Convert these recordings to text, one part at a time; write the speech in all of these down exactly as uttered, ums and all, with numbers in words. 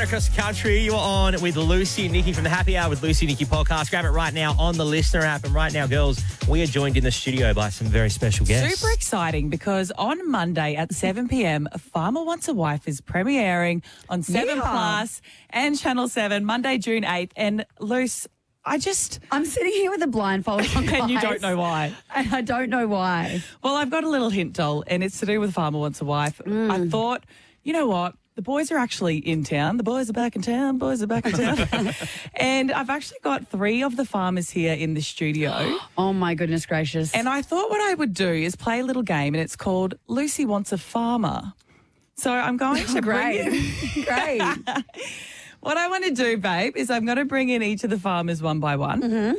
right across the country. You're on with Lucy and Nikki from the Happy Hour with Lucy and Nikki podcast. Grab it right now on the Listener app. And right now, girls, we are joined in the studio by some very special guests. Super exciting because on Monday at seven p.m, Farmer Wants a Wife is premiering on seven Yeah. Plus and Channel seven, Monday, June eighth. And Luce, I just... I'm sitting here with a blindfold on, And you guys, don't know why. And I don't know why. Well, I've got a little hint, doll, and it's to do with Farmer Wants a Wife. I thought, you know what? The boys are actually in town. The boys are back in town. Boys are back in town. And I've actually got three of the farmers here in the studio. Oh, my goodness gracious. And I thought what I would do is play a little game, and it's called Lucy Wants a Farmer. So I'm going to bring in... Great. Great. What I want to do, babe, is I'm going to bring in each of the farmers one by one. Mm-hmm.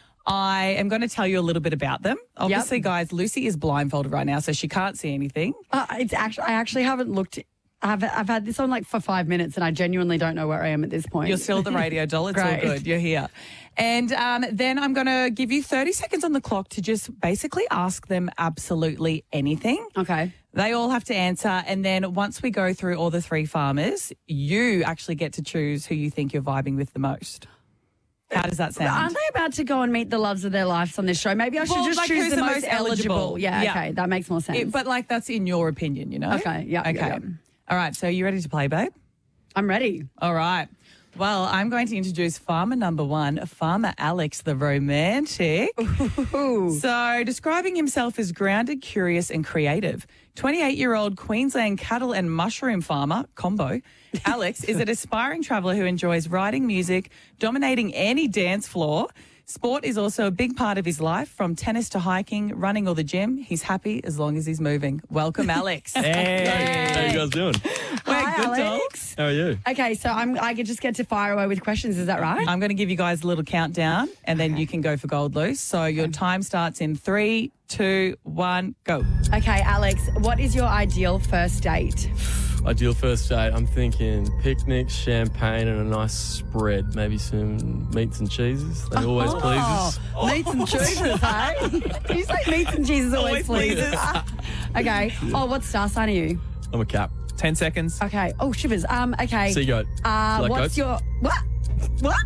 I am going to tell you a little bit about them. Obviously, Yep. guys, Lucy is blindfolded right now, so she can't see anything. Uh, it's actually, I actually haven't looked. I've, I've had this on like for five minutes and I genuinely don't know where I am at this point. You're still at the radio, doll. It's all Great. good. You're here. And um, then I'm going to give you thirty seconds on the clock to just basically ask them absolutely anything. Okay. They all have to answer. And then once we go through all the three farmers, you actually get to choose who you think you're vibing with the most. How does that sound? Aren't they about to go and meet the loves of their lives on this show? Maybe I should Well, just like, choose who's the, the most, most eligible. eligible? Yeah, Yeah. okay. That makes more sense. It- but like that's in your opinion, you know? Okay, yeah, Okay. yeah, yeah. All right. So you ready to play, babe? I'm ready. All right. Well, I'm going to introduce farmer number one, Farmer Alex, the romantic. Ooh. So, describing himself as grounded, curious, and creative, twenty-eight-year-old Queensland cattle and mushroom farmer, combo, Alex is an aspiring traveller who enjoys writing music, dominating any dance floor. Sport is also a big part of his life, from tennis to hiking, running or the gym. He's happy as long as he's moving. Welcome, Alex. Hey. How you guys doing? We're Hi, good, doll. Alex. How are you? Okay, so I'm, I could just get to fire away with questions. Is that right? I'm going to give you guys a little countdown, and then you can go for gold loose. So your time starts in three, two, one, go. Okay, Alex, what is your ideal first date? Ideal first date. I'm thinking picnic, champagne, and a nice spread. Maybe some meats and cheeses. That always pleases. Oh, meats and cheeses, hey? Did you say meats and cheeses always, Always pleases? okay. Oh, what star sign are you? I'm a cap. Ten seconds. Okay. Oh, shivers. Um. Okay. Sea goat. Uh, You like what's goats? your what? What?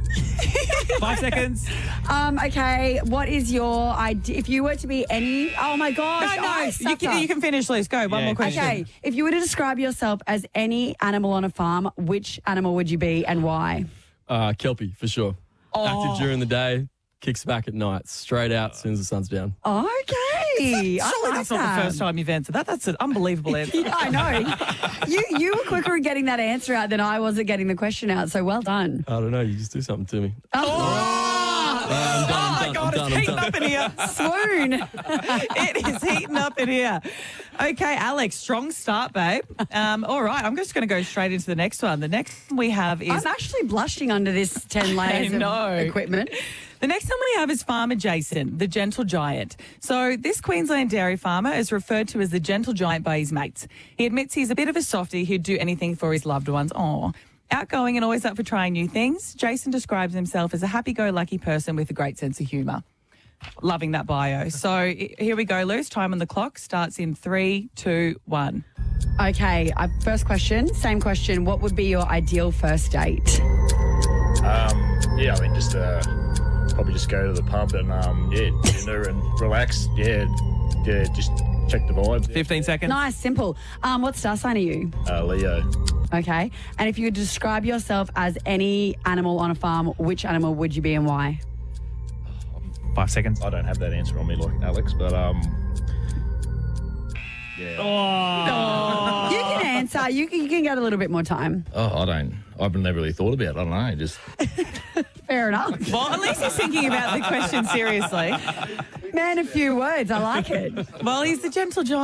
Five seconds. um. Okay. What is your idea? If you were to be any? Oh my gosh. No, no, I you sucked can, up. you can finish, Luce. Go, one Yeah, more question. Okay. If you were to describe yourself as any animal on a farm, which animal would you be and why? Uh, Kelpie, for sure. Oh. Active during the day, kicks back at night. Straight out as soon as the sun's down. Okay. I Surely like that's not that. the first time you've answered that. That's an unbelievable answer. Yeah, I know. you you were quicker at getting that answer out than I was at getting the question out. So well done. I don't know. You just do something to me. Oh, I'm done, I'm my done, God, I'm done, it's I'm heating done. up in here. Swoon. It is heating up in here. Okay, Alex, strong start, babe. Um, all right, I'm just going to go straight into the next one. The next one we have is... I'm actually blushing under this ten layers I know. of equipment. The next one we have is Farmer Jason, the gentle giant. So this Queensland dairy farmer is referred to as the gentle giant by his mates. He admits he's a bit of a softie who'd do anything for his loved ones. Aw. Outgoing and always up for trying new things, Jason describes himself as a happy-go-lucky person with a great sense of humour. Loving that bio. So i- here we go, Luce. Time on the clock starts in three, two, one. Okay, uh, first question, same question. What would be your ideal first date? Um, yeah, I mean, just uh, probably just go to the pub and um, yeah, dinner and relax. Yeah, yeah, just check the vibe. Fifteen seconds. Nice, simple. Um, what star sign are you? Uh, Leo. Okay, and if you could describe yourself as any animal on a farm, which animal would you be and why? Five seconds. I don't have that answer on me like Alex, but um, yeah. Oh. You can answer. You can, you can get a little bit more time. Oh, I don't. I've never really thought about it. I don't know. Just Fair enough. Well, at least he's thinking about the question seriously. Man, a few words. I like it. Well, he's the gentle giant.